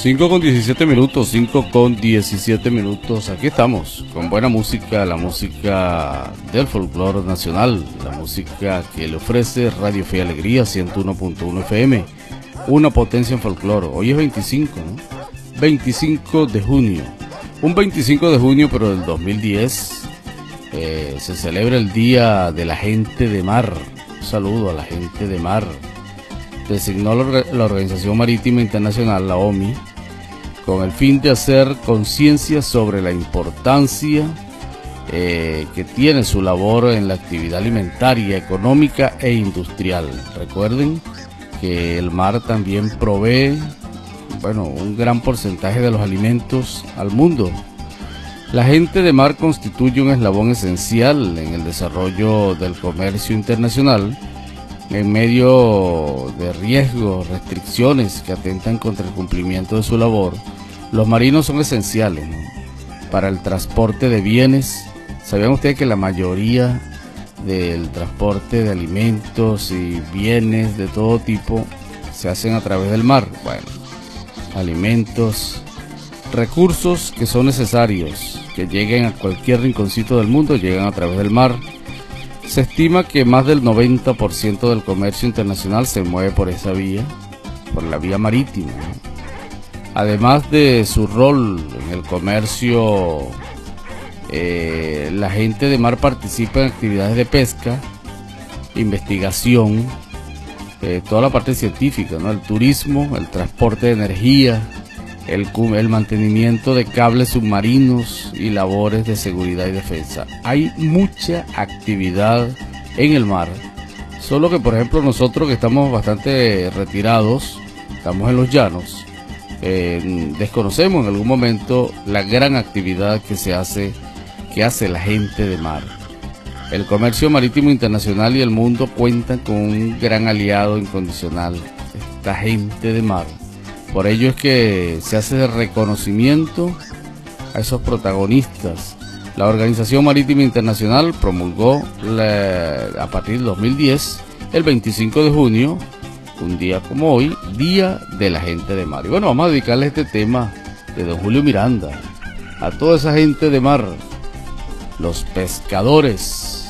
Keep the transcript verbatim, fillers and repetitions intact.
cinco con diecisiete minutos, cinco con diecisiete minutos. Aquí estamos con buena música, la música del folclore nacional, la música que le ofrece Radio Fe y Alegría ciento uno punto uno F M, una potencia en folclore. Hoy es veinticinco, ¿no? veinticinco de junio, un veinticinco de junio, pero del dos mil diez, eh, se celebra el Día de la Gente de Mar. Un saludo a la gente de mar. Designó la Organización Marítima Internacional, la O M I, con el fin de hacer conciencia sobre la importancia eh, que tiene su labor en la actividad alimentaria, económica e industrial. Recuerden que el mar también provee, bueno, un gran porcentaje de los alimentos al mundo. La gente de mar constituye un eslabón esencial en el desarrollo del comercio internacional. En medio de riesgos, restricciones que atentan contra el cumplimiento de su labor, los marinos son esenciales, ¿no?, para el transporte de bienes. ¿Sabían ustedes que la mayoría del transporte de alimentos y bienes de todo tipo se hacen a través del mar? Bueno, alimentos, recursos que son necesarios, que lleguen a cualquier rinconcito del mundo, llegan a través del mar. Se estima que más del noventa por ciento del comercio internacional se mueve por esa vía, por la vía marítima, ¿no? Además de su rol en el comercio, eh, la gente de mar participa en actividades de pesca, investigación, eh, toda la parte científica, ¿no?, el turismo, el transporte de energía, El, el mantenimiento de cables submarinos y labores de seguridad y defensa. Hay mucha actividad en el mar, solo que, por ejemplo, nosotros que estamos bastante retirados, estamos en los llanos, eh, desconocemos en algún momento la gran actividad que se hace, que hace la gente de mar. El comercio marítimo internacional y el mundo cuentan con un gran aliado incondicional, esta gente de mar. Por ello es que se hace reconocimiento a esos protagonistas. La Organización Marítima Internacional promulgó la, a partir del dos mil diez, el veinticinco de junio, un día como hoy, Día de la Gente de Mar. Y bueno, vamos a dedicarle este tema de don Julio Miranda a toda esa gente de mar, los pescadores.